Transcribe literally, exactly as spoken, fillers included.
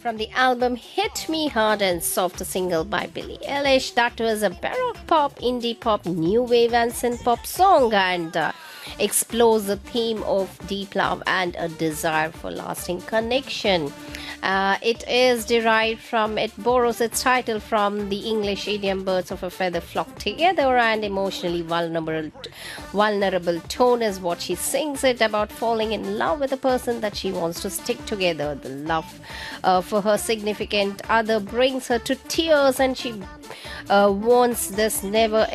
from the album Hit Me Hard and Soft, a single by Billie Eilish. That was a baroque pop, indie pop, new wave, and synth pop song, and uh, explores the theme of deep love and a desire for lasting connection. Uh, it is derived from, it borrows its title from the English idiom birds of a feather flock together, and emotionally vulnerable, vulnerable tone is what she sings it about falling in love with a person that she wants to stick together. The love uh, for her significant other brings her to tears, and she uh, wants this never